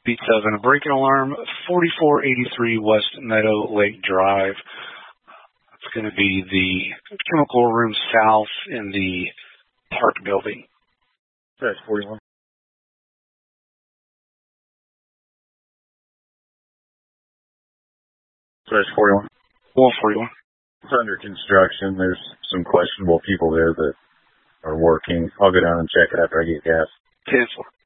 Beat 7, a break-in alarm, 4483 West Meadow Lake Drive. It's going to be the chemical room south in the park building. That's 41. That's 41. 141. It's under construction. There's some questionable people there that are working. I'll go down and check it after I get gas. 10-4.